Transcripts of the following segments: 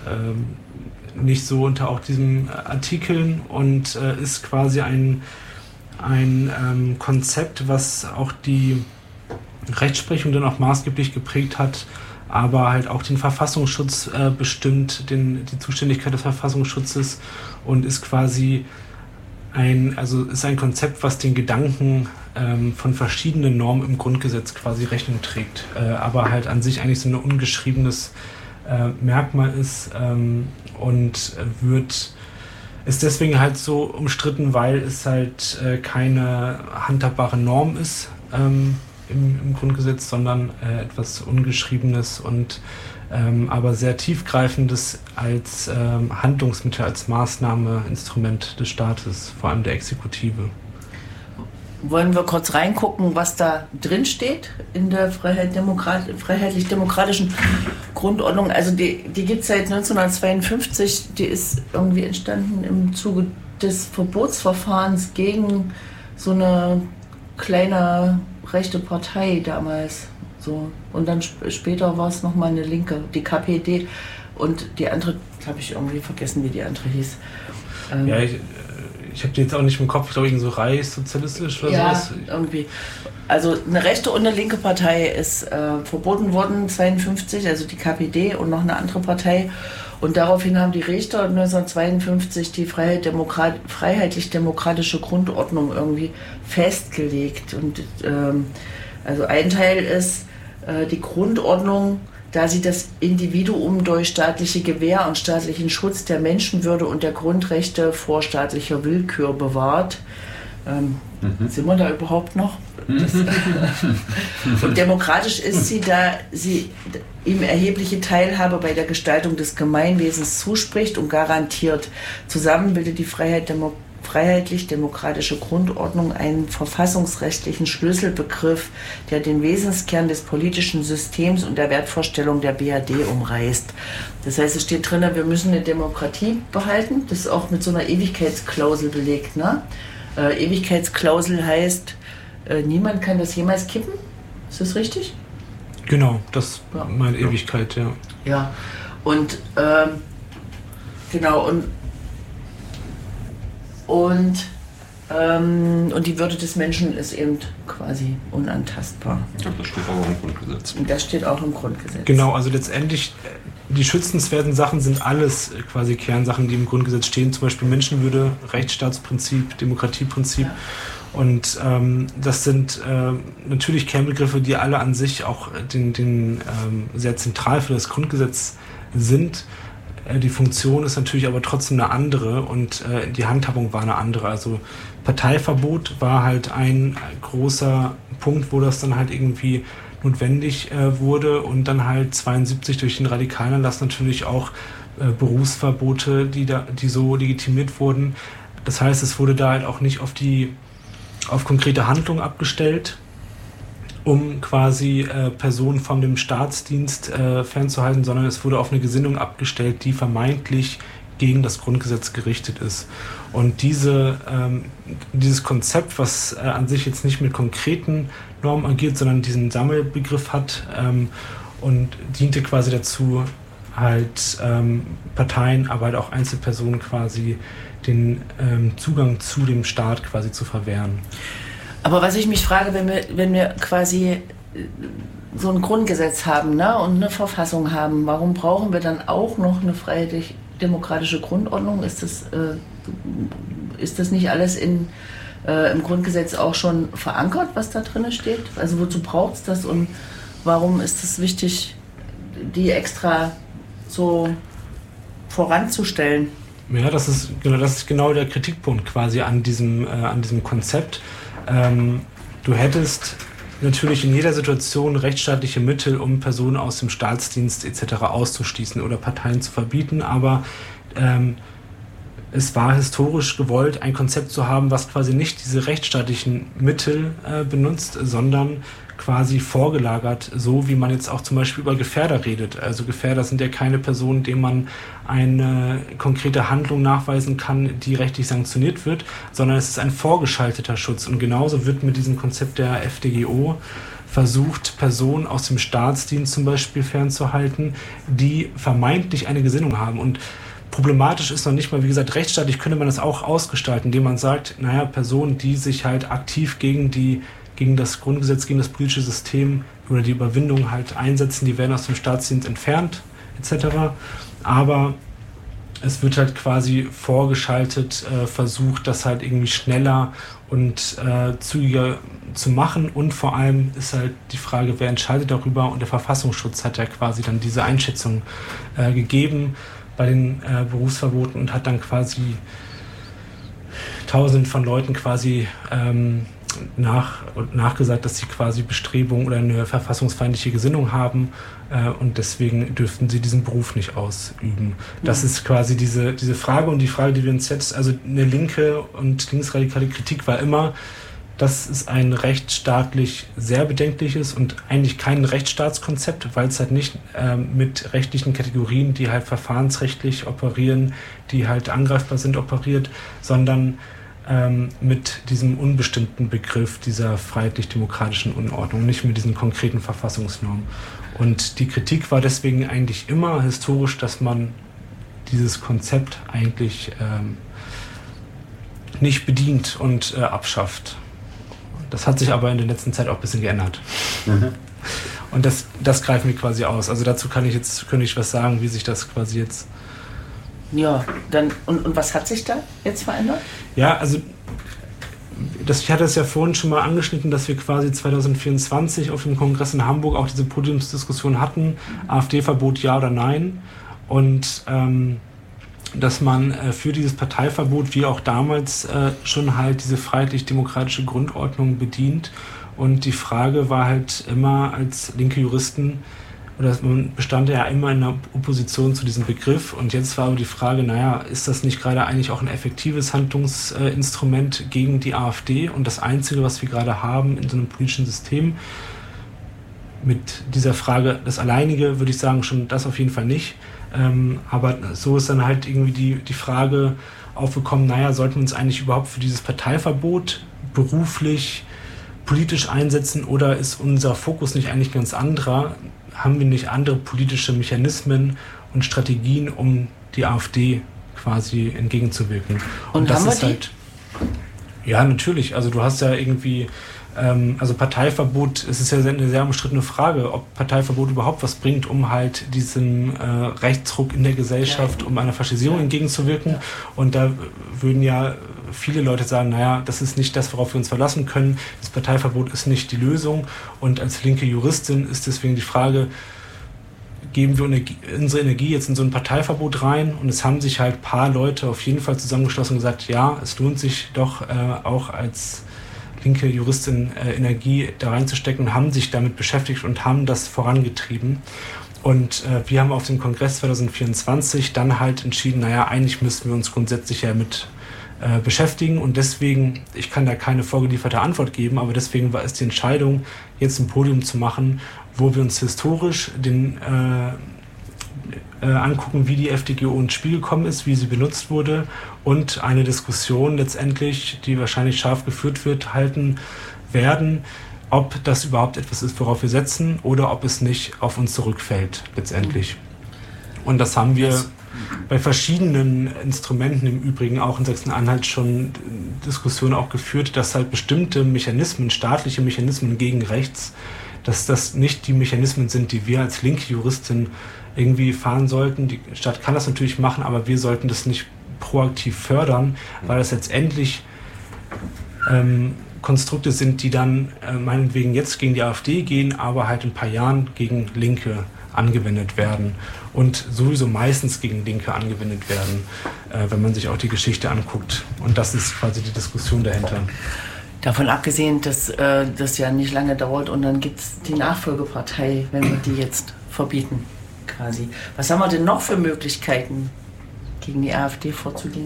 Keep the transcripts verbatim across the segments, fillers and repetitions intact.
ähm, nicht so unter auch diesen Artikeln und äh, ist quasi ein, ein ähm, Konzept, was auch die Rechtsprechung dann auch maßgeblich geprägt hat, aber halt auch den Verfassungsschutz äh, bestimmt, den, die Zuständigkeit des Verfassungsschutzes und ist quasi ein, also ist ein Konzept, was den Gedanken ähm, von verschiedenen Normen im Grundgesetz quasi Rechnung trägt, äh, aber halt an sich eigentlich so ein ungeschriebenes äh, Merkmal ist ähm, und wird ist deswegen halt so umstritten, weil es halt äh, keine handhabbare Norm ist ähm, im, im Grundgesetz, sondern äh, etwas Ungeschriebenes und ähm, aber sehr tiefgreifendes als ähm, Handlungsmittel, als Maßnahme, Instrument des Staates, vor allem der Exekutive. Wollen wir kurz reingucken, was da drin steht in der Freiheit Demokrat, freiheitlich-demokratischen Grundordnung? Also die, die gibt es seit neunzehnhundertzweiundfünfzig, die ist irgendwie entstanden im Zuge des Verbotsverfahrens gegen so eine kleine rechte Partei damals. So. Und dann sp- später war es nochmal eine linke, die K P D. Und die andere, habe ich irgendwie vergessen, wie die andere hieß. Ähm, ja, ich, ich habe die jetzt auch nicht im Kopf, ich glaube, irgendwie so reichssozialistisch oder ja, sowas. Ja, irgendwie. Also eine rechte und eine linke Partei ist äh, verboten worden, zweiundfünfzig, also die K P D und noch eine andere Partei. Und daraufhin haben die Richter neunzehnhundertzweiundfünfzig die Freiheit Demokrat, freiheitlich-demokratische Grundordnung irgendwie festgelegt. Und ähm, also ein Teil ist äh, die Grundordnung, da sie das Individuum durch staatliche Gewähr und staatlichen Schutz der Menschenwürde und der Grundrechte vor staatlicher Willkür bewahrt. Ähm, mhm. Sind wir da überhaupt noch? Das, und demokratisch ist sie, da sie ihm erhebliche Teilhabe bei der Gestaltung des Gemeinwesens zuspricht und garantiert. Zusammen bildet die Freiheit Demo- freiheitlich-demokratische Grundordnung einen verfassungsrechtlichen Schlüsselbegriff, der den Wesenskern des politischen Systems und der Wertvorstellung der B R D umreißt. Das heißt, es steht drin, wir müssen eine Demokratie behalten. Das ist auch mit so einer Ewigkeitsklausel belegt. Ne? Äh, Ewigkeitsklausel heißt, äh, niemand kann das jemals kippen. Ist das richtig? Genau, das ja. meine Ewigkeit, ja. Ja, und ähm, genau, und Und, ähm, und die Würde des Menschen ist eben quasi unantastbar. Ja, das steht auch im Grundgesetz. Und das steht auch im Grundgesetz. Genau, also letztendlich, die schützenswerten Sachen sind alles quasi Kernsachen, die im Grundgesetz stehen. Zum Beispiel Menschenwürde, Rechtsstaatsprinzip, Demokratieprinzip. Ja. Und ähm, das sind äh, natürlich Kernbegriffe, die alle an sich auch den, den, ähm, sehr zentral für das Grundgesetz sind. Die Funktion ist natürlich aber trotzdem eine andere und äh, die Handhabung war eine andere. Also Parteiverbot war halt ein großer Punkt, wo das dann halt irgendwie notwendig äh, wurde und dann halt zweiundsiebzig durch den Radikalerlass natürlich auch äh, Berufsverbote, die da, die so legitimiert wurden. Das heißt, es wurde da halt auch nicht auf die auf konkrete Handlungen abgestellt, um quasi äh, Personen von dem Staatsdienst äh, fernzuhalten, sondern es wurde auf eine Gesinnung abgestellt, die vermeintlich gegen das Grundgesetz gerichtet ist. Und diese, ähm, dieses Konzept, was äh, an sich jetzt nicht mit konkreten Normen agiert, sondern diesen Sammelbegriff hat ähm, und diente quasi dazu, halt ähm, Parteien, aber halt auch Einzelpersonen quasi den ähm, Zugang zu dem Staat quasi zu verwehren. Aber was ich mich frage, wenn wir, wenn wir quasi so ein Grundgesetz haben, ne, und eine Verfassung haben, warum brauchen wir dann auch noch eine freiheitlich-demokratische Grundordnung? Ist das, äh, ist das nicht alles in, äh, im Grundgesetz auch schon verankert, was da drin steht? Also wozu braucht es das und warum ist es wichtig, die extra so voranzustellen? Ja, das ist, das ist genau der Kritikpunkt quasi an diesem, äh, an diesem Konzept. Ähm, du hättest natürlich in jeder Situation rechtsstaatliche Mittel, um Personen aus dem Staatsdienst et cetera auszuschließen oder Parteien zu verbieten, aber ähm, es war historisch gewollt, ein Konzept zu haben, was quasi nicht diese rechtsstaatlichen Mittel äh, benutzt, sondern quasi vorgelagert, so wie man jetzt auch zum Beispiel über Gefährder redet. Also Gefährder sind ja keine Personen, denen man eine konkrete Handlung nachweisen kann, die rechtlich sanktioniert wird, sondern es ist ein vorgeschalteter Schutz. Und genauso wird mit diesem Konzept der F D G O versucht, Personen aus dem Staatsdienst zum Beispiel fernzuhalten, die vermeintlich eine Gesinnung haben. Und problematisch ist noch nicht mal, wie gesagt, rechtsstaatlich könnte man das auch ausgestalten, indem man sagt, naja, Personen, die sich halt aktiv gegen die, gegen das Grundgesetz, gegen das politische System oder die Überwindung halt einsetzen, die werden aus dem Staatsdienst entfernt, et cetera. Aber es wird halt quasi vorgeschaltet, äh, versucht, das halt irgendwie schneller und äh, zügiger zu machen. Und vor allem ist halt die Frage, wer entscheidet darüber. Und der Verfassungsschutz hat ja quasi dann diese Einschätzung äh, gegeben bei den äh, Berufsverboten und hat dann quasi Tausenden von Leuten quasi ähm, nach, nachgesagt, dass sie quasi Bestrebungen oder eine verfassungsfeindliche Gesinnung haben äh, und deswegen dürften sie diesen Beruf nicht ausüben. Das mhm. ist quasi diese, diese Frage und die Frage, die wir uns jetzt, also eine linke und linksradikale Kritik war immer, dass es ein rechtsstaatlich sehr bedenkliches und eigentlich kein Rechtsstaatskonzept, weil es halt nicht ähm, mit rechtlichen Kategorien, die halt verfahrensrechtlich operieren, die halt angreifbar sind, operiert, sondern ähm, mit diesem unbestimmten Begriff dieser freiheitlich-demokratischen Unordnung, nicht mit diesen konkreten Verfassungsnormen. Und die Kritik war deswegen eigentlich immer historisch, dass man dieses Konzept eigentlich ähm, nicht bedient und äh, abschafft. Das hat sich aber in der letzten Zeit auch ein bisschen geändert. Mhm. Und das, das greifen wir quasi aus. Also dazu kann ich jetzt, könnte ich was sagen, wie sich das quasi jetzt... Ja, dann und, und was hat sich da jetzt verändert? Ja, also das, ich hatte es ja vorhin schon mal angeschnitten, dass wir quasi zwanzig vierundzwanzig auf dem Kongress in Hamburg auch diese Podiumsdiskussion hatten, mhm. AfD-Verbot ja oder nein. Und ähm, dass man äh, für dieses Parteiverbot, wie auch damals, äh, schon halt diese freiheitlich-demokratische Grundordnung bedient. Und die Frage war halt immer als linke Juristen, oder man bestand ja immer in einer Opposition zu diesem Begriff. Und jetzt war aber die Frage, naja, ist das nicht gerade eigentlich auch ein effektives Handlungsinstrument äh, gegen die AfD? Und das Einzige, was wir gerade haben in so einem politischen System, mit dieser Frage, das Alleinige, würde ich sagen, schon das auf jeden Fall nicht. Ähm, aber so ist dann halt irgendwie die, die Frage aufgekommen, naja, sollten wir uns eigentlich überhaupt für dieses Parteiverbot beruflich, politisch einsetzen oder ist unser Fokus nicht eigentlich ganz anderer? Haben wir nicht andere politische Mechanismen und Strategien, um die AfD quasi entgegenzuwirken? Und, und das haben wir ist die? halt... Ja, natürlich. Also du hast ja irgendwie... Also Parteiverbot, es ist ja eine sehr umstrittene Frage, ob Parteiverbot überhaupt was bringt, um halt diesem äh, Rechtsruck in der Gesellschaft, um einer Faschisierung entgegenzuwirken. Und da würden ja viele Leute sagen, naja, das ist nicht das, worauf wir uns verlassen können. Das Parteiverbot ist nicht die Lösung. Und als linke Juristin ist deswegen die Frage, geben wir unsere Energie jetzt in so ein Parteiverbot rein? Und es haben sich halt ein paar Leute auf jeden Fall zusammengeschlossen und gesagt, ja, es lohnt sich doch äh, auch als linke Juristin äh, Energie da reinzustecken und haben sich damit beschäftigt und haben das vorangetrieben. Und äh, wir haben auf dem Kongress zwanzig vierundzwanzig dann halt entschieden, naja, eigentlich müssten wir uns grundsätzlich ja mit äh, beschäftigen und deswegen, ich kann da keine vorgelieferte Antwort geben, aber deswegen war es die Entscheidung, jetzt ein Podium zu machen, wo wir uns historisch den äh, Äh, angucken, wie die F D G O ins Spiel gekommen ist, wie sie benutzt wurde und eine Diskussion letztendlich, die wahrscheinlich scharf geführt wird, halten werden, ob das überhaupt etwas ist, worauf wir setzen oder ob es nicht auf uns zurückfällt letztendlich. Und das haben wir bei verschiedenen Instrumenten im Übrigen auch in Sachsen-Anhalt schon Diskussionen auch geführt, dass halt bestimmte Mechanismen, staatliche Mechanismen gegen rechts, dass das nicht die Mechanismen sind, die wir als linke Juristin irgendwie fahren sollten. Die Stadt kann das natürlich machen, aber wir sollten das nicht proaktiv fördern, weil das letztendlich ähm, Konstrukte sind, die dann äh, meinetwegen jetzt gegen die AfD gehen, aber halt in ein paar Jahren gegen Linke angewendet werden und sowieso meistens gegen Linke angewendet werden, äh, wenn man sich auch die Geschichte anguckt. Und das ist quasi die Diskussion dahinter. Davon abgesehen, dass äh, das ja nicht lange dauert und dann gibt es die Nachfolgepartei, wenn wir die jetzt verbieten. Quasi. Was haben wir denn noch für Möglichkeiten, gegen die AfD vorzugehen?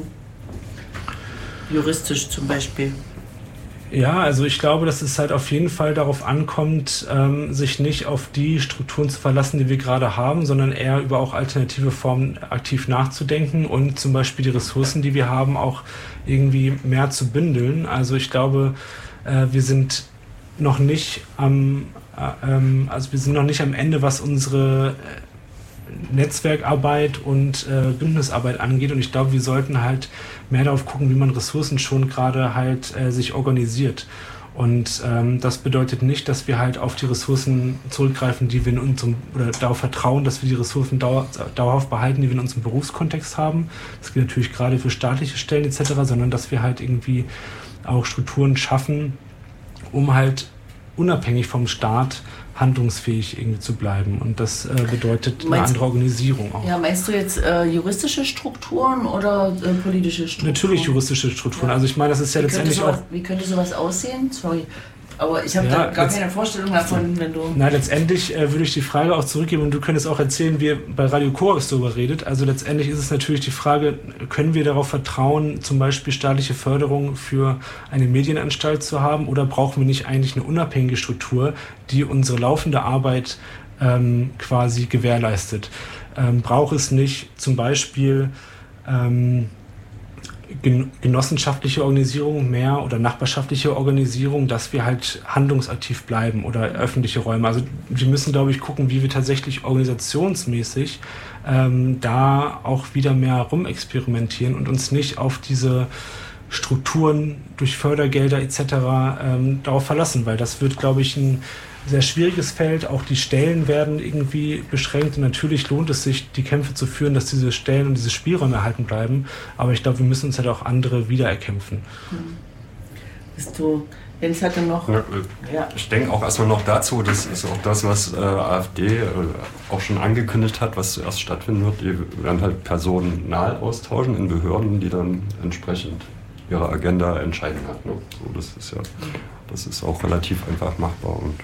Juristisch zum Beispiel. Ja, also ich glaube, dass es halt auf jeden Fall darauf ankommt, ähm, sich nicht auf die Strukturen zu verlassen, die wir gerade haben, sondern eher über auch alternative Formen aktiv nachzudenken und zum Beispiel die Ressourcen, die wir haben, auch irgendwie mehr zu bündeln. Also ich glaube, äh, wir sind noch nicht am, äh, ähm, also wir sind noch nicht am Ende, was unsere äh, Netzwerkarbeit und äh, Bündnisarbeit angeht. Und ich glaube, wir sollten halt mehr darauf gucken, wie man Ressourcen schon gerade halt äh, sich organisiert. Und ähm, das bedeutet nicht, dass wir halt auf die Ressourcen zurückgreifen, die wir in unserem, oder darauf vertrauen, dass wir die Ressourcen dauer, dauerhaft behalten, die wir in unserem Berufskontext haben. Das gilt natürlich gerade für staatliche Stellen et cetera, sondern dass wir halt irgendwie auch Strukturen schaffen, um halt unabhängig vom Staat handlungsfähig irgendwie zu bleiben. Und das äh, bedeutet eine meinst, andere Organisierung auch. Ja, meinst du jetzt äh, juristische Strukturen oder äh, politische Strukturen? Natürlich juristische Strukturen. Ja. Also ich meine, das ist ja wie letztendlich sowas, auch... Wie könnte sowas aussehen? Sorry. Aber ich habe ja, da gar keine Vorstellung davon, wenn du... Na, letztendlich äh, würde ich die Frage auch zurückgeben und du könntest auch erzählen, wie ihr bei Radio Korax darüber redet. Also letztendlich ist es natürlich die Frage, können wir darauf vertrauen, zum Beispiel staatliche Förderung für eine Medienanstalt zu haben, oder brauchen wir nicht eigentlich eine unabhängige Struktur, die unsere laufende Arbeit ähm, quasi gewährleistet? Ähm, braucht es nicht zum Beispiel... Ähm, genossenschaftliche Organisierung mehr oder nachbarschaftliche Organisierung, dass wir halt handlungsaktiv bleiben, oder öffentliche Räume. Also wir müssen, glaube ich, gucken, wie wir tatsächlich organisationsmäßig ähm, da auch wieder mehr rumexperimentieren und uns nicht auf diese Strukturen durch Fördergelder et cetera ähm, darauf verlassen, weil das wird, glaube ich, ein sehr schwieriges Feld. Auch die Stellen werden irgendwie beschränkt, und natürlich lohnt es sich, die Kämpfe zu führen, dass diese Stellen und diese Spielräume erhalten bleiben. Aber ich glaube, wir müssen uns halt auch andere wiedererkämpfen. Hm. Bist du, Jens hatte noch... Ja, ja. Ich denke auch erstmal noch dazu, das ist auch das, was äh, AfD äh, auch schon angekündigt hat, was zuerst stattfinden wird. Die werden halt Personal austauschen in Behörden, die dann entsprechend ihre Agenda entscheiden hat. Ne? So, das ist ja, das ist auch relativ einfach machbar. Und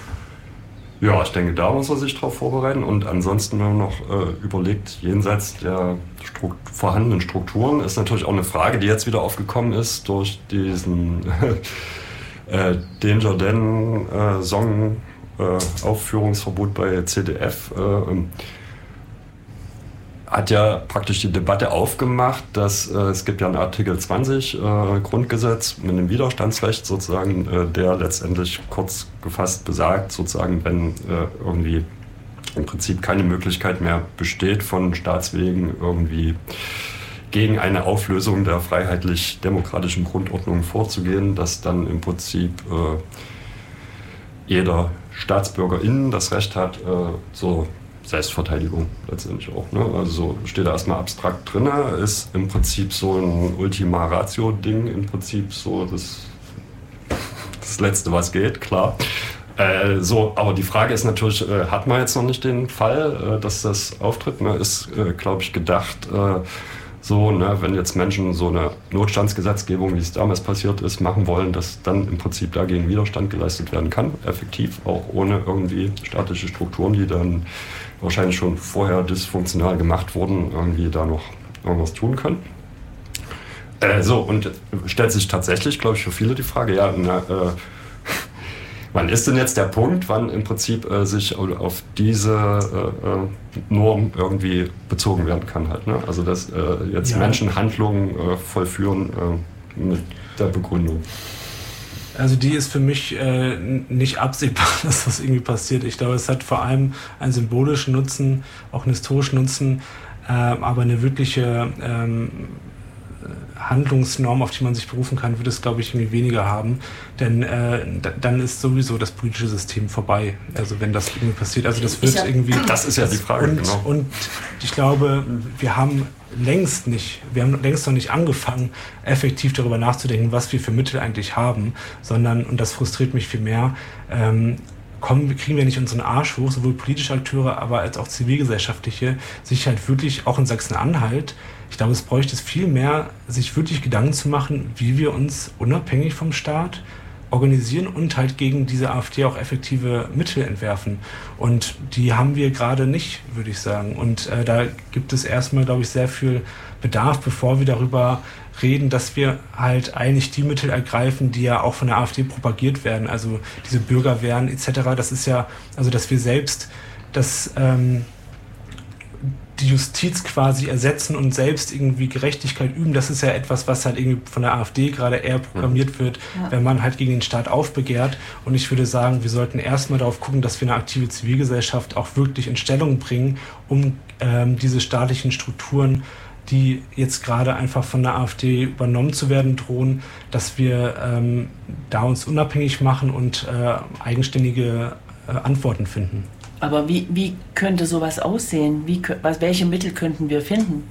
ja, ich denke, da muss man sich drauf vorbereiten. Und ansonsten, wenn man noch äh, überlegt, jenseits der Strukt- vorhandenen Strukturen, ist natürlich auch eine Frage, die jetzt wieder aufgekommen ist durch diesen äh, Danger Dan äh, Song äh, Aufführungsverbot bei Z D F. Äh, hat ja praktisch die Debatte aufgemacht, dass äh, es gibt ja einen Artikel zwanzig äh, Grundgesetz mit einem Widerstandsrecht sozusagen, äh, der letztendlich kurz gefasst besagt, sozusagen, wenn äh, irgendwie im Prinzip keine Möglichkeit mehr besteht, von Staatswegen irgendwie gegen eine Auflösung der freiheitlich-demokratischen Grundordnung vorzugehen, dass dann im Prinzip äh, jeder StaatsbürgerInnen das Recht hat, äh, so Selbstverteidigung letztendlich auch. Ne? Also steht da erstmal abstrakt drin, ist im Prinzip so ein Ultima Ratio-Ding, im Prinzip so das, das Letzte, was geht, klar. Äh, so, aber die Frage ist natürlich, äh, hat man jetzt noch nicht den Fall, äh, dass das auftritt? Ne? Ist, äh, glaube ich, gedacht, äh, so, ne, wenn jetzt Menschen so eine Notstandsgesetzgebung, wie es damals passiert ist, machen wollen, dass dann im Prinzip dagegen Widerstand geleistet werden kann, effektiv, auch ohne irgendwie staatliche Strukturen, die dann wahrscheinlich schon vorher dysfunktional gemacht wurden, irgendwie da noch irgendwas tun können. Äh, so, und stellt sich tatsächlich, glaube ich, für viele die Frage, ja, na, äh, wann ist denn jetzt der Punkt, wann im Prinzip äh, sich auf diese äh, Norm irgendwie bezogen werden kann halt, ne? Also dass äh, jetzt ja. Menschen Handlungen äh, vollführen äh, mit der Begründung. Also die ist für mich äh, nicht absehbar, dass das irgendwie passiert. Ich glaube, es hat vor allem einen symbolischen Nutzen, auch einen historischen Nutzen, äh, aber eine wirkliche ähm, Handlungsnorm, auf die man sich berufen kann, wird es, glaube ich, irgendwie weniger haben. Denn äh, d- dann ist sowieso das politische System vorbei. Also wenn das irgendwie passiert. Also das wird ja, irgendwie... Das ist ja die Frage, und, genau. Und ich glaube, wir haben längst nicht, wir haben längst noch nicht angefangen, effektiv darüber nachzudenken, was wir für Mittel eigentlich haben, sondern, und das frustriert mich viel mehr, ähm, kommen, kriegen wir nicht unseren Arsch hoch, sowohl politische Akteure, aber als auch zivilgesellschaftliche, sich halt wirklich auch in Sachsen-Anhalt, ich glaube, es bräuchte es viel mehr, sich wirklich Gedanken zu machen, wie wir uns unabhängig vom Staat organisieren und halt gegen diese AfD auch effektive Mittel entwerfen. Und die haben wir gerade nicht, würde ich sagen. Und äh, da gibt es erstmal, glaube ich, sehr viel Bedarf, bevor wir darüber reden, dass wir halt eigentlich die Mittel ergreifen, die ja auch von der AfD propagiert werden. Also diese Bürgerwehren et cetera. Das ist ja, also dass wir selbst das... Ähm, die Justiz quasi ersetzen und selbst irgendwie Gerechtigkeit üben. Das ist ja etwas, was halt irgendwie von der AfD gerade eher programmiert wird, ja. wenn man halt gegen den Staat aufbegehrt. Und ich würde sagen, wir sollten erstmal darauf gucken, dass wir eine aktive Zivilgesellschaft auch wirklich in Stellung bringen, um ähm, diese staatlichen Strukturen, die jetzt gerade einfach von der AfD übernommen zu werden drohen, dass wir ähm, da uns unabhängig machen und äh, eigenständige äh, Antworten finden. Aber wie, wie könnte sowas aussehen? Wie, was, welche Mittel könnten wir finden?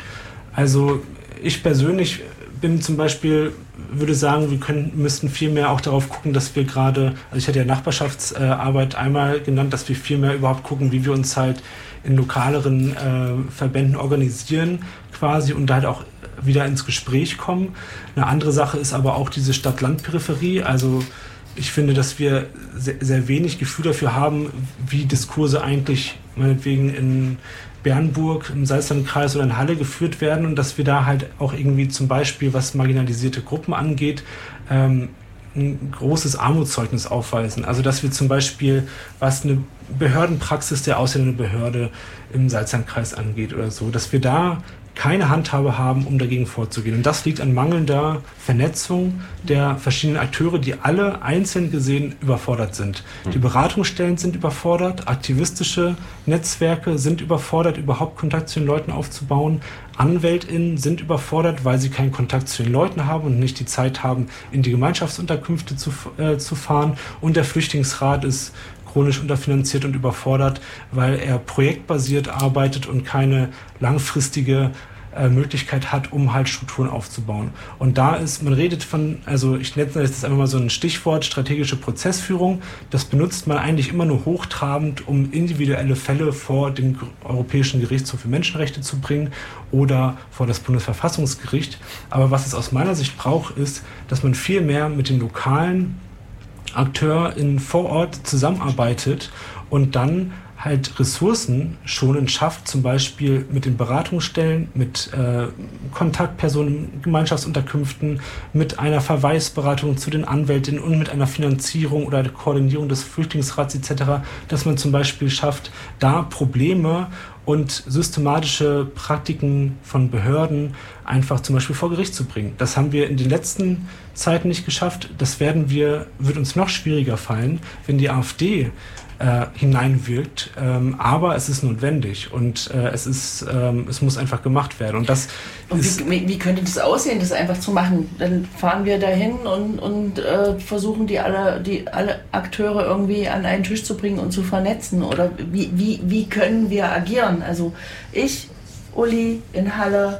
Also ich persönlich bin zum Beispiel, würde sagen, wir können, müssten viel mehr auch darauf gucken, dass wir gerade, also ich hatte ja Nachbarschaftsarbeit einmal genannt, dass wir viel mehr überhaupt gucken, wie wir uns halt in lokaleren äh, Verbänden organisieren quasi und halt auch wieder ins Gespräch kommen. Eine andere Sache ist aber auch diese Stadt-Land-Peripherie, also ich finde, dass wir sehr, sehr wenig Gefühl dafür haben, wie Diskurse eigentlich meinetwegen in Bernburg, im Salzlandkreis oder in Halle geführt werden und dass wir da halt auch irgendwie zum Beispiel, was marginalisierte Gruppen angeht, ähm, ein großes Armutszeugnis aufweisen. Also dass wir zum Beispiel, was eine Behördenpraxis der Ausländerbehörde im Salzlandkreis angeht oder so, dass wir da keine Handhabe haben, um dagegen vorzugehen. Und das liegt an mangelnder Vernetzung der verschiedenen Akteure, die alle einzeln gesehen überfordert sind. Die Beratungsstellen sind überfordert, aktivistische Netzwerke sind überfordert, überhaupt Kontakt zu den Leuten aufzubauen. AnwältInnen sind überfordert, weil sie keinen Kontakt zu den Leuten haben und nicht die Zeit haben, in die Gemeinschaftsunterkünfte zu, äh, zu fahren. Und der Flüchtlingsrat ist chronisch unterfinanziert und überfordert, weil er projektbasiert arbeitet und keine langfristige äh, Möglichkeit hat, um halt Strukturen aufzubauen. Und da ist, man redet von, also ich nenne das einfach mal so ein Stichwort, strategische Prozessführung. Das benutzt man eigentlich immer nur hochtrabend, um individuelle Fälle vor den Europäischen Gerichtshof für Menschenrechte zu bringen oder vor das Bundesverfassungsgericht. Aber was es aus meiner Sicht braucht, ist, dass man viel mehr mit den lokalen AkteurInnen vor Ort zusammenarbeitet und dann halt Ressourcen schonend schafft, zum Beispiel mit den Beratungsstellen, mit äh, Kontaktpersonen in Gemeinschaftsunterkünften, mit einer Verweisberatung zu den Anwältinnen und mit einer Finanzierung oder der Koordinierung des Flüchtlingsrats et cetera, dass man zum Beispiel schafft, da Probleme und systematische Praktiken von Behörden einfach zum Beispiel vor Gericht zu bringen. Das haben wir in den letzten Zeiten nicht geschafft. Das werden wir, wird uns noch schwieriger fallen, wenn die AfD äh, hineinwirkt. Ähm, aber es ist notwendig und äh, es ist, ähm, es muss einfach gemacht werden. Und das und ist, wie, wie könnte das aussehen, das einfach zu machen? Dann fahren wir dahin und, und äh, versuchen die alle, die alle Akteure irgendwie an einen Tisch zu bringen und zu vernetzen. Oder wie, wie, wie können wir agieren? Also ich, Uli in Halle,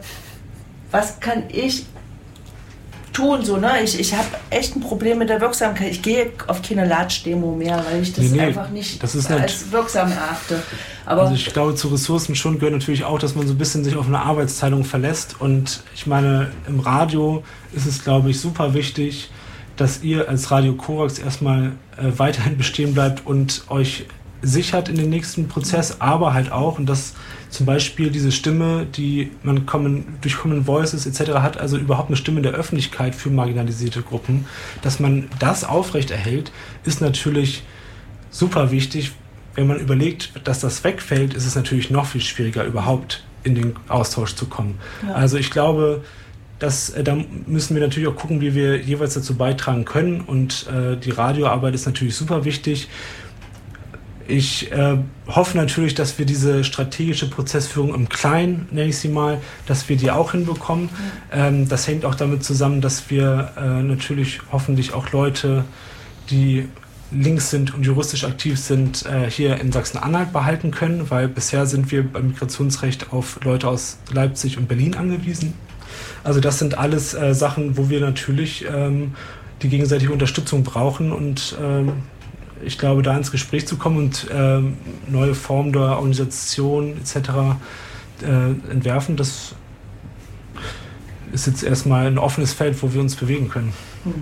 was kann ich tun? So, ne? Ich, ich habe echt ein Problem mit der Wirksamkeit. Ich gehe auf keine Latsch-Demo mehr, weil ich das nee, nee, einfach nicht das ist als wirksam erachte. Aber also ich glaube, zu Ressourcen schon gehört natürlich auch, dass man so ein bisschen sich auf eine Arbeitsteilung verlässt. Und ich meine, im Radio ist es, glaube ich, super wichtig, dass ihr als Radio Korax erstmal äh, weiterhin bestehen bleibt und euch sichert in den nächsten Prozess, aber halt auch, und das zum Beispiel diese Stimme, die man Common, durch Common Voices et cetera hat, also überhaupt eine Stimme der Öffentlichkeit für marginalisierte Gruppen, dass man das aufrechterhält, ist natürlich super wichtig. Wenn man überlegt, dass das wegfällt, ist es natürlich noch viel schwieriger, überhaupt in den Austausch zu kommen. Ja. Also ich glaube, dass, äh, da müssen wir natürlich auch gucken, wie wir jeweils dazu beitragen können, und äh, die Radioarbeit ist natürlich super wichtig. Ich äh, hoffe natürlich, dass wir diese strategische Prozessführung im Kleinen, nenne ich sie mal, dass wir die auch hinbekommen. Mhm. Ähm, das hängt auch damit zusammen, dass wir äh, natürlich hoffentlich auch Leute, die links sind und juristisch aktiv sind, äh, hier in Sachsen-Anhalt behalten können, weil bisher sind wir beim Migrationsrecht auf Leute aus Leipzig und Berlin angewiesen. Also das sind alles äh, Sachen, wo wir natürlich ähm, die gegenseitige Unterstützung brauchen, und ähm, ich glaube, da ins Gespräch zu kommen und ähm, neue Formen der Organisation et cetera äh, entwerfen, das ist jetzt erstmal ein offenes Feld, wo wir uns bewegen können. Hm.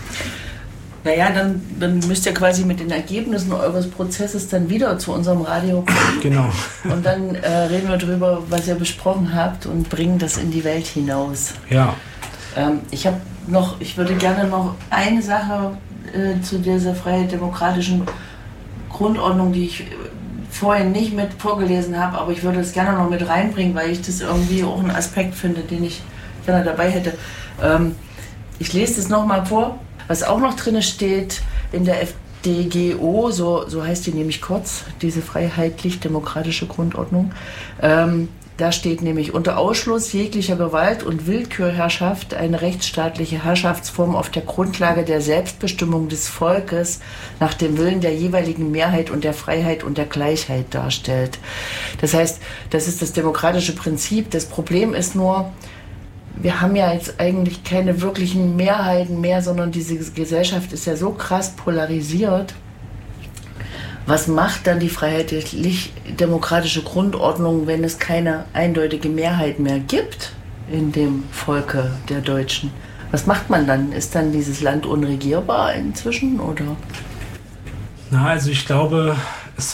Naja, dann, dann müsst ihr quasi mit den Ergebnissen eures Prozesses dann wieder zu unserem Radio kommen. Genau. Und dann äh, reden wir darüber, was ihr besprochen habt, und bringen das in die Welt hinaus. Ja. Ähm, ich habe noch, ich würde gerne noch eine Sache äh, zu dieser freiheitlich-demokratischen Grundordnung, die ich vorhin nicht mit vorgelesen habe, aber ich würde es gerne noch mit reinbringen, weil ich das irgendwie auch einen Aspekt finde, den ich gerne dabei hätte. Ähm, ich lese das nochmal vor, was auch noch drin steht in der F D G O, so, so heißt die nämlich kurz, diese freiheitlich-demokratische Grundordnung. Ähm, Da steht nämlich unter Ausschluss jeglicher Gewalt und Willkürherrschaft eine rechtsstaatliche Herrschaftsform auf der Grundlage der Selbstbestimmung des Volkes nach dem Willen der jeweiligen Mehrheit und der Freiheit und der Gleichheit darstellt. Das heißt, das ist das demokratische Prinzip. Das Problem ist nur, wir haben ja jetzt eigentlich keine wirklichen Mehrheiten mehr, sondern diese Gesellschaft ist ja so krass polarisiert. Was macht dann die freiheitlich-demokratische Grundordnung, wenn es keine eindeutige Mehrheit mehr gibt in dem Volke der Deutschen? Was macht man dann? Ist dann dieses Land unregierbar inzwischen, oder? Na, also ich glaube, es,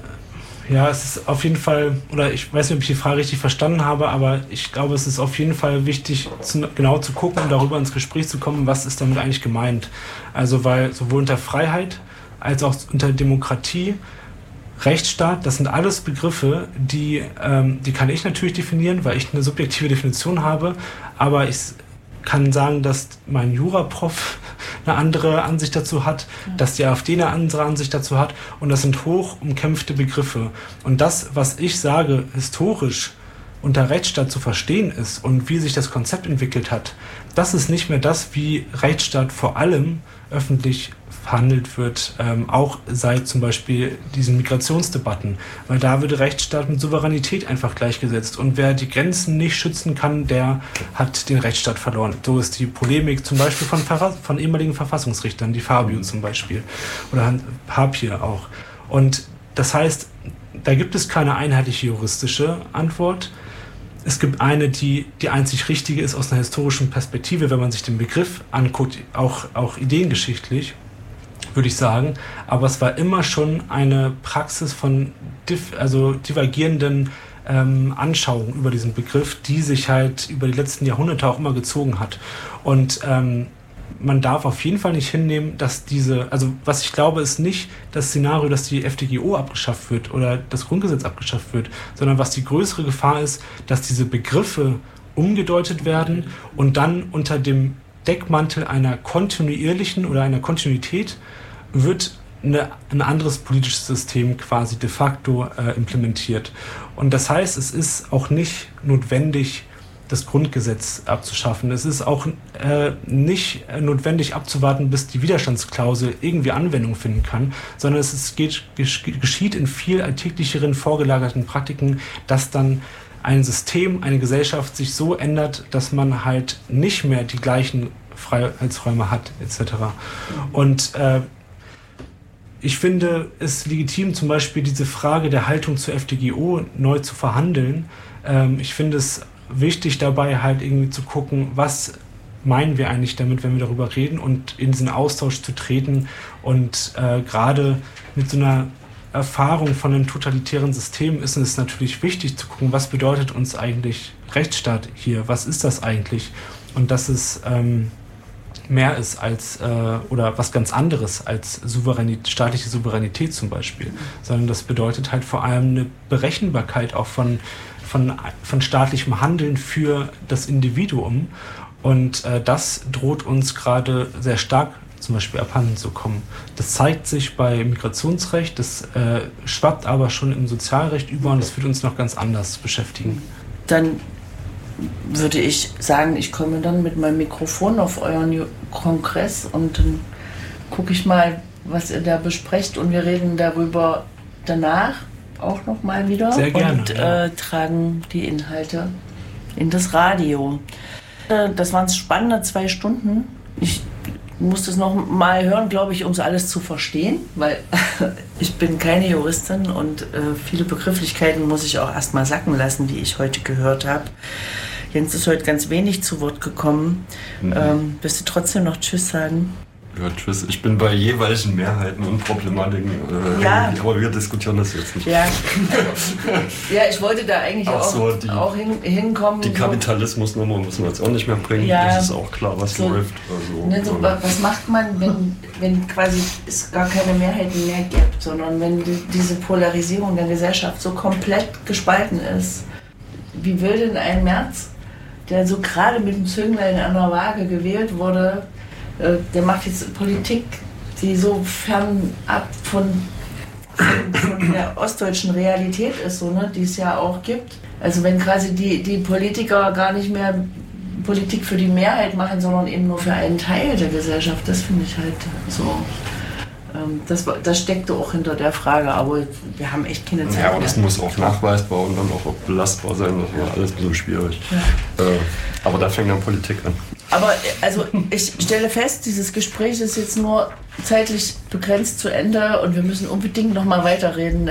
ja, es ist auf jeden Fall, oder ich weiß nicht, ob ich die Frage richtig verstanden habe, aber ich glaube, es ist auf jeden Fall wichtig, zu, genau zu gucken und darüber ins Gespräch zu kommen, was ist damit eigentlich gemeint. Also weil sowohl unter Freiheit als auch unter Demokratie, Rechtsstaat, das sind alles Begriffe, die, ähm, die kann ich natürlich definieren, weil ich eine subjektive Definition habe, aber ich kann sagen, dass mein Juraprof eine andere Ansicht dazu hat, dass die AfD eine andere Ansicht dazu hat, und das sind hoch umkämpfte Begriffe. Und das, was ich sage, historisch unter Rechtsstaat zu verstehen ist und wie sich das Konzept entwickelt hat, das ist nicht mehr das, wie Rechtsstaat vor allem öffentlich verhandelt wird, ähm, auch seit zum Beispiel diesen Migrationsdebatten, weil da wird Rechtsstaat mit Souveränität einfach gleichgesetzt, und wer die Grenzen nicht schützen kann, der hat den Rechtsstaat verloren. So ist die Polemik zum Beispiel von, von ehemaligen Verfassungsrichtern, die Fabio zum Beispiel oder Papier auch. Und das heißt, da gibt es keine einheitliche juristische Antwort. Es gibt eine, die die einzig richtige ist aus einer historischen Perspektive, wenn man sich den Begriff anguckt, auch, auch ideengeschichtlich, würde ich sagen. Aber es war immer schon eine Praxis von diff, also divergierenden ähm, Anschauungen über diesen Begriff, die sich halt über die letzten Jahrhunderte auch immer gezogen hat. Und ähm, man darf auf jeden Fall nicht hinnehmen, dass diese, also was ich glaube, ist nicht das Szenario, dass die F D G O abgeschafft wird oder das Grundgesetz abgeschafft wird, sondern was die größere Gefahr ist, dass diese Begriffe umgedeutet werden und dann unter dem Deckmantel einer kontinuierlichen oder einer Kontinuität wird eine, ein anderes politisches System quasi de facto äh, implementiert. Und das heißt, es ist auch nicht notwendig, das Grundgesetz abzuschaffen. Es ist auch äh, nicht notwendig abzuwarten, bis die Widerstandsklausel irgendwie Anwendung finden kann, sondern es ist, geht, geschieht in viel alltäglicheren vorgelagerten Praktiken, dass dann ein System, eine Gesellschaft sich so ändert, dass man halt nicht mehr die gleichen Freiheitsräume hat, et cetera. Und äh, ich finde es legitim, zum Beispiel diese Frage der Haltung zur F D G O neu zu verhandeln. Ähm, ich finde es wichtig dabei halt irgendwie zu gucken, was meinen wir eigentlich damit, wenn wir darüber reden, und in diesen Austausch zu treten, und äh, gerade mit so einer Erfahrung von einem totalitären System ist es natürlich wichtig zu gucken, was bedeutet uns eigentlich Rechtsstaat hier, was ist das eigentlich, und dass es ähm, mehr ist als, äh, oder was ganz anderes als Souveränität, staatliche Souveränität zum Beispiel, sondern das bedeutet halt vor allem eine Berechenbarkeit auch von Von, von staatlichem Handeln für das Individuum, und äh, das droht uns gerade sehr stark zum Beispiel abhanden zu kommen. Das zeigt sich bei Migrationsrecht, das äh, schwappt aber schon im Sozialrecht über, und das wird uns noch ganz anders beschäftigen. Dann würde ich sagen, ich komme dann mit meinem Mikrofon auf euren Kongress und dann gucke ich mal, was ihr da besprecht, und wir reden darüber danach auch noch mal wieder. Sehr gerne, und ja. äh, tragen die Inhalte in das Radio. Äh, das waren spannende zwei Stunden. Ich muss das noch mal hören, glaube ich, um es alles zu verstehen, weil ich bin keine Juristin und äh, viele Begrifflichkeiten muss ich auch erst mal sacken lassen, die ich heute gehört habe. Jens ist heute ganz wenig zu Wort gekommen. Mhm. Ähm, willst du trotzdem noch Tschüss sagen? Ja, tschüss. Ich bin bei jeweiligen Mehrheiten und Problematiken. Äh, ja. Aber wir diskutieren das jetzt nicht. Ja, ja ich wollte da eigentlich auch, auch, so die, auch hin, hinkommen. Die Kapitalismusnummer müssen wir jetzt auch nicht mehr bringen. Ja, das ist auch klar, was so, läuft. Also, ne, so, was macht man, wenn, wenn quasi es gar keine Mehrheiten mehr gibt, sondern wenn die, diese Polarisierung der Gesellschaft so komplett gespalten ist? Wie will denn ein Merz, der so gerade mit dem Zünglein an der Waage gewählt wurde, der macht jetzt Politik, die so fernab von, von, von der ostdeutschen Realität ist, so, ne, die es ja auch gibt. Also wenn quasi die, die Politiker gar nicht mehr Politik für die Mehrheit machen, sondern eben nur für einen Teil der Gesellschaft, das finde ich halt so. Ähm, das, das steckte auch hinter der Frage, aber wir haben echt keine Zeit. Ja, aber das muss auch nachweisbar und dann auch belastbar sein, das war alles ein bisschen schwierig. Ja. Äh, aber da fängt dann Politik an. Aber also ich stelle fest, dieses Gespräch ist jetzt nur zeitlich begrenzt zu Ende und wir müssen unbedingt noch mal weiterreden.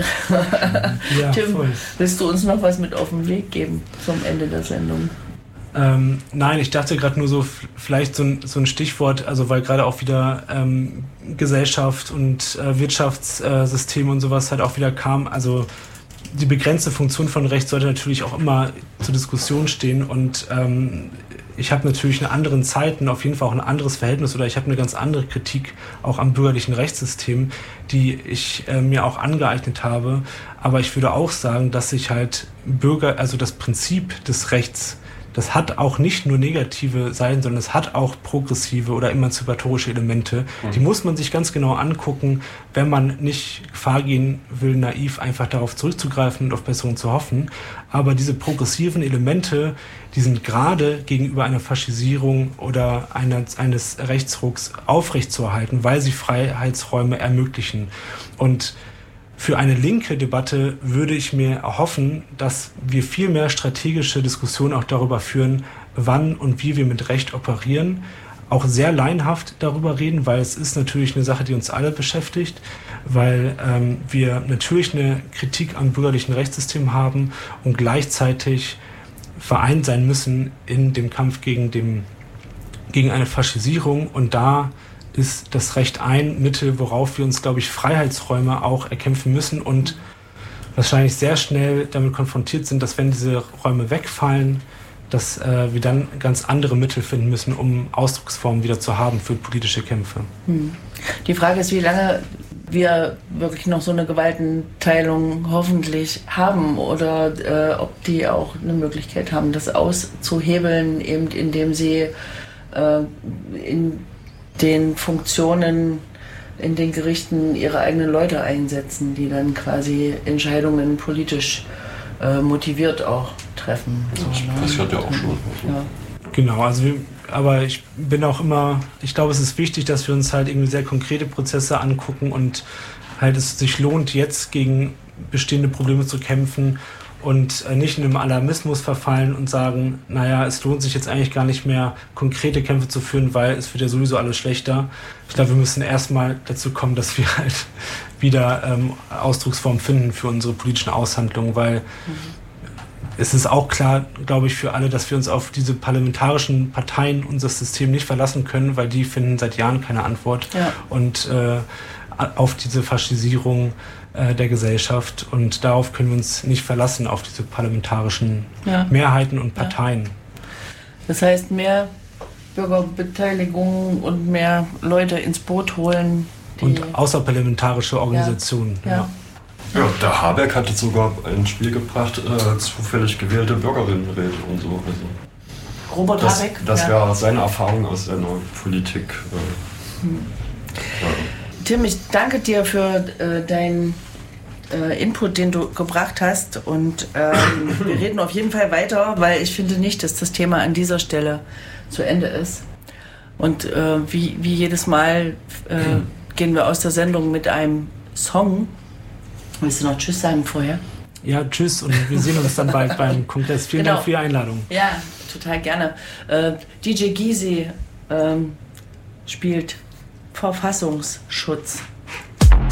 Ja, Tim, voll. Willst du uns noch was mit auf den Weg geben zum Ende der Sendung? Ähm, nein, ich dachte gerade nur so, vielleicht so ein, so ein Stichwort, also weil gerade auch wieder ähm, Gesellschaft und äh, Wirtschaftssystem und sowas halt auch wieder kam, also die begrenzte Funktion von Recht sollte natürlich auch immer zur Diskussion stehen und ähm, ich habe natürlich in anderen Zeiten auf jeden Fall auch ein anderes Verhältnis oder ich habe eine ganz andere Kritik auch am bürgerlichen Rechtssystem, die ich äh, mir auch angeeignet habe. Aber ich würde auch sagen, dass sich halt Bürger, also das Prinzip des Rechts, das hat auch nicht nur negative Seiten, sondern es hat auch progressive oder emanzipatorische Elemente. Mhm. Die muss man sich ganz genau angucken, wenn man nicht Gefahr gehen will, naiv einfach darauf zurückzugreifen und auf Besserung zu hoffen. Aber diese progressiven Elemente, die sind gerade gegenüber einer Faschisierung oder einer, eines Rechtsrucks aufrechtzuerhalten, weil sie Freiheitsräume ermöglichen. Und für eine linke Debatte würde ich mir erhoffen, dass wir viel mehr strategische Diskussionen auch darüber führen, wann und wie wir mit Recht operieren. Auch sehr laienhaft darüber reden, weil es ist natürlich eine Sache, die uns alle beschäftigt, weil ähm, wir natürlich eine Kritik am bürgerlichen Rechtssystem haben und gleichzeitig vereint sein müssen in dem Kampf gegen, dem, gegen eine Faschisierung. Und da ist das Recht ein Mittel, worauf wir uns, glaube ich, Freiheitsräume auch erkämpfen müssen und wahrscheinlich sehr schnell damit konfrontiert sind, dass wenn diese Räume wegfallen, dass äh, wir dann ganz andere Mittel finden müssen, um Ausdrucksformen wieder zu haben für politische Kämpfe. Hm. Die Frage ist, wie lange wir wirklich noch so eine Gewaltenteilung hoffentlich haben oder äh, ob die auch eine Möglichkeit haben, das auszuhebeln, eben indem sie äh, in den Funktionen in den Gerichten ihre eigenen Leute einsetzen, die dann quasi Entscheidungen politisch äh, motiviert auch treffen. Das passiert ja auch schon. Ja. Genau, also wir, aber ich bin auch immer, ich glaube, es ist wichtig, dass wir uns halt irgendwie sehr konkrete Prozesse angucken und halt es sich lohnt, jetzt gegen bestehende Probleme zu kämpfen und nicht in einem Alarmismus verfallen und sagen, naja, es lohnt sich jetzt eigentlich gar nicht mehr, konkrete Kämpfe zu führen, weil es wird ja sowieso alles schlechter. Ich glaube, wir müssen erstmal dazu kommen, dass wir halt wieder ähm, Ausdrucksformen finden für unsere politischen Aushandlungen, weil mhm. es ist auch klar, glaube ich, für alle, dass wir uns auf diese parlamentarischen Parteien, unser System nicht verlassen können, weil die finden seit Jahren keine Antwort. Ja. Und äh, auf diese Faschisierung der Gesellschaft und darauf können wir uns nicht verlassen, auf diese parlamentarischen ja. Mehrheiten und Parteien. Ja. Das heißt, mehr Bürgerbeteiligung und mehr Leute ins Boot holen. Und außerparlamentarische Organisationen. Ja. Ja. Ja. Ja, der Habeck hatte sogar ein Spiel gebracht, äh, zufällig gewählte Bürgerinnenräte und so. Also, Robert das, Habeck? Das ja. wäre seine Erfahrung aus seiner Politik. Äh, hm. ja. Tim, ich danke dir für äh, deinen äh, Input, den du gebracht hast. Und ähm, wir reden auf jeden Fall weiter, weil ich finde nicht, dass das Thema an dieser Stelle zu Ende ist. Und äh, wie, wie jedes Mal äh, gehen wir aus der Sendung mit einem Song. Willst du noch Tschüss sagen vorher? Ja, tschüss und wir sehen uns dann bald beim Kongress. Vielen genau. Dank für die Einladung. Ja, total gerne. Äh, D J Gysi ähm, spielt Verfassungsschutz.